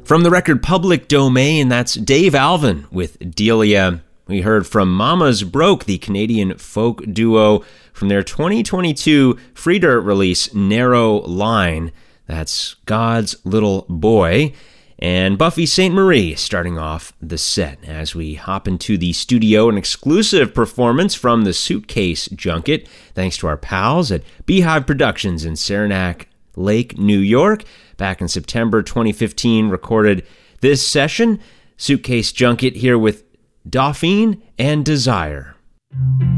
From the record Public Domain, that's Dave Alvin with Delia. We heard from Mamas Broke, the Canadian folk duo, from their 2022 Free Dirt release, Narrow Line. That's God's Little Boy. And Buffy Sainte-Marie starting off the set as we hop into the studio, an exclusive performance from the Suitcase Junket, thanks to our pals at Beehive Productions in Saranac Lake, New York. Back in September 2015, recorded this session. Suitcase Junket here with Dauphine and Desire.